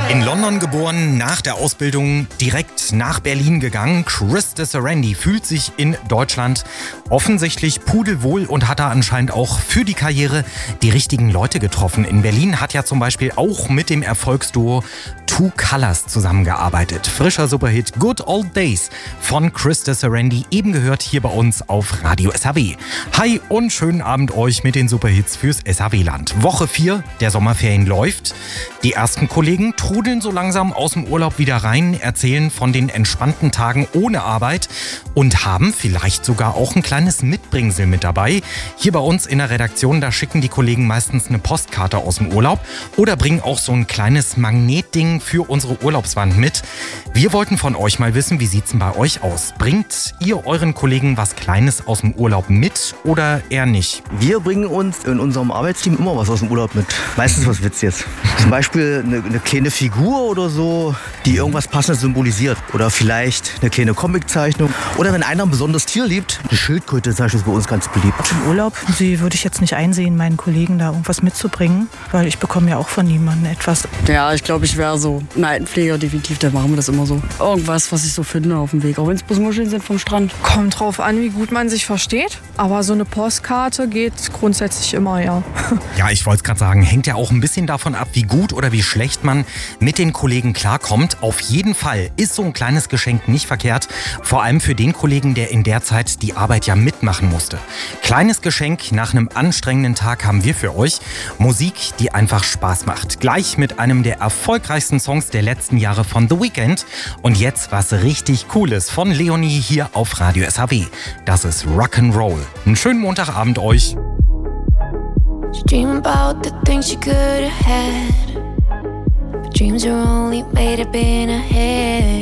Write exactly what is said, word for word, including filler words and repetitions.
In London geboren, nach der Ausbildung direkt nach Berlin gegangen. Chris Deserendi fühlt sich in Deutschland offensichtlich pudelwohl und hat da anscheinend auch für die Karriere die richtigen Leute getroffen. In Berlin hat ja zum Beispiel auch mit dem Erfolgsduo Two Colors zusammengearbeitet. Frischer Superhit Good Old Days von Chris Deserendi, eben gehört hier bei uns auf Radio S H W. Hi und schönen Abend euch mit den Superhits fürs S H W-Land. Woche vier der Sommerferien läuft. Die ersten Kollegen trudeln so langsam aus dem Urlaub wieder rein, erzählen von den entspannten Tagen ohne Arbeit und haben vielleicht sogar auch ein kleines Mitbringsel mit dabei. Hier bei uns in der Redaktion, da schicken die Kollegen meistens eine Postkarte aus dem Urlaub oder bringen auch so ein kleines Magnetding für unsere Urlaubswand mit. Wir wollten von euch mal wissen, wie sieht's denn bei euch aus? Bringt ihr euren Kollegen was Kleines aus dem Urlaub mit oder eher nicht? Wir bringen uns in unserem Arbeitsteam immer was aus dem Urlaub mit. Meistens was Witziges. Zum Beispiel eine, eine kleine Figur oder so, die irgendwas Passendes symbolisiert. Oder vielleicht eine kleine Comiczeichnung. Oder wenn einer ein besonderes Tier liebt, eine Schildkröte zum Beispiel ist bei uns ganz beliebt. Im Urlaub sie würde ich jetzt nicht einsehen, meinen Kollegen da irgendwas mitzubringen, weil ich bekomme ja auch von niemandem etwas. Ja, ich glaube, ich wäre so ein Altenpfleger definitiv, da machen wir das immer so. Irgendwas, was ich so finde auf dem Weg, auch wenn es bloß Muscheln sind vom Strand. Kommt drauf an, wie gut man sich versteht, aber so eine Postkarte geht grundsätzlich immer, ja. Ja, ich wollte es gerade sagen, hängt ja auch ein bisschen davon ab, wie gut oder wie schlecht man mit den Kollegen klarkommt. Auf jeden Fall ist so ein kleines Geschenk nicht verkehrt, vor allem für den Kollegen, der in der Zeit die Arbeit ja mitmachen musste. Kleines Geschenk nach einem anstrengenden Tag haben wir für euch. Musik, die einfach Spaß macht. Gleich mit einem der erfolgreichsten Songs der letzten Jahre von The Weeknd. Und jetzt was richtig Cooles von Leonie hier auf Radio S H W. Das ist Rock'n'Roll. Einen schönen Montagabend euch. She dream about the things she could have had, but dreams are only made up in her head.